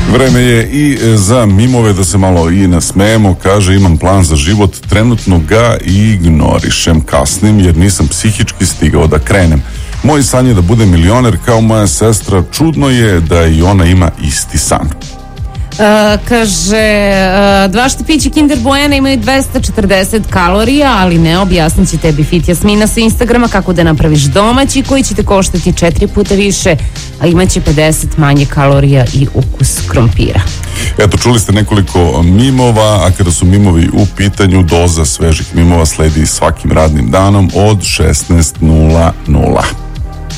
Vreme je i za mimove, da se malo i nasmejemo. Kaže, imam plan za život, trenutno ga ignorišem, kasnim jer nisam psihički stigao da krenem. Moj san je da bude milioner kao moja sestra, čudno je da i ona ima isti san. Kaže, dva štapića Kinder Bueno imaju 240 kalorija, ali ne, objasnit će tebi Fit Jasmina sa Instagrama kako da napraviš domaći koji će te koštati 4 puta više, a imaće 50 manje kalorija i ukus krompira. Eto, čuli ste nekoliko mimova, a kada su mimovi u pitanju, doza svežih mimova sledi svakim radnim danom od 16:00.